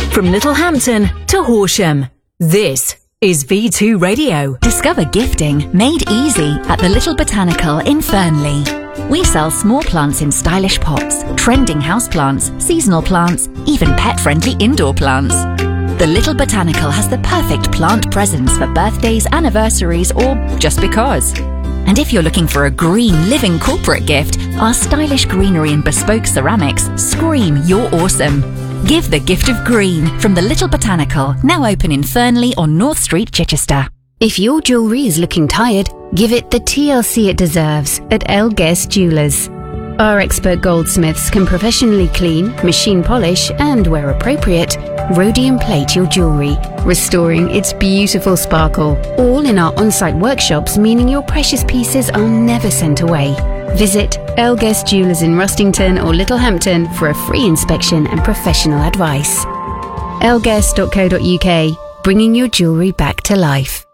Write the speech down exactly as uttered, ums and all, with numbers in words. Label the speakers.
Speaker 1: From Littlehampton to Horsham, this is V two Radio.
Speaker 2: Discover gifting made easy at the Little Botanical in Fernley. We sell small plants in stylish pots, trending houseplants, seasonal plants, even pet-friendly indoor plants. The Little Botanical has the perfect plant presents for birthdays, anniversaries, or just because. And if you're looking for a green living corporate gift, our stylish greenery and bespoke ceramics scream you're awesome. Give the gift of green from the Little Botanical, now open in Fernley on North Street, Chichester.
Speaker 3: If your jewellery is looking tired, give it the T L C it deserves at El Guest Jewellers. Our expert goldsmiths can professionally clean, machine polish and, where appropriate, rhodium plate your jewellery, restoring its beautiful sparkle. All in our on-site workshops, meaning your precious pieces are never sent away. Visit El Guest Jewellers in Rustington or Littlehampton for a free inspection and professional advice. elguest dot co dot uk, bringing your jewellery back to life.